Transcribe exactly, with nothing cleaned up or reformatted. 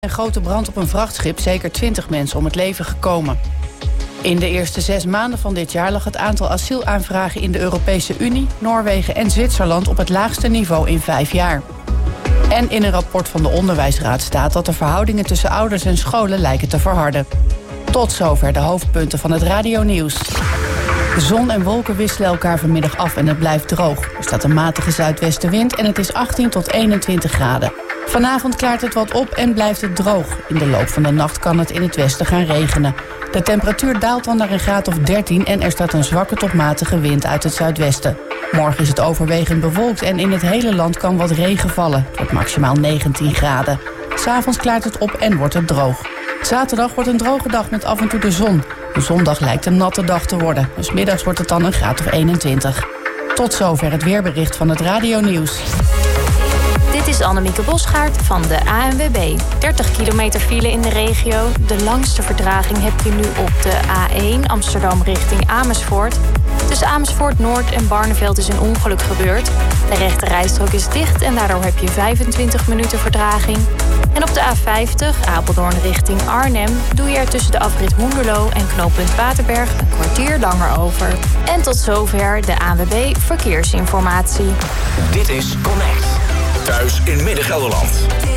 Een grote brand op een vrachtschip, zeker twintig mensen om het leven gekomen. In de eerste zes maanden van dit jaar lag het aantal asielaanvragen in de Europese Unie, Noorwegen en Zwitserland op het laagste niveau in vijf jaar. En in een rapport van de Onderwijsraad staat dat de verhoudingen tussen ouders en scholen lijken te verharden. Tot zover de hoofdpunten van het radionieuws. Zon en wolken wisselen elkaar vanmiddag af en het blijft droog. Er staat een matige zuidwestenwind en het is achttien tot eenentwintig graden. Vanavond klaart het wat op en blijft het droog. In de loop van de nacht kan het in het westen gaan regenen. De temperatuur daalt dan naar een graad of dertien en er staat een zwakke tot matige wind uit het zuidwesten. Morgen is het overwegend bewolkt en in het hele land kan wat regen vallen. Het wordt maximaal negentien graden. 'S Avonds klaart het op en wordt het droog. Zaterdag wordt een droge dag met af en toe de zon. Zondag lijkt een natte dag te worden. Dus middags wordt het dan een graad of eenentwintig. Tot zover het weerbericht van het radionieuws. Dit is Annemieke Bosgaard van de A N W B. dertig kilometer file in de regio. De langste vertraging heb je nu op de A één Amsterdam richting Amersfoort. Tussen Amersfoort Noord en Barneveld is een ongeluk gebeurd. De rechte rijstrook is dicht en daardoor heb je vijfentwintig minuten vertraging. En op de A vijftig Apeldoorn richting Arnhem doe je er tussen de afrit Hoenderloo en knooppunt Waterberg een kwartier langer over. En tot zover de A N W B Verkeersinformatie. Dit is Connect. Thuis in Midden-Gelderland.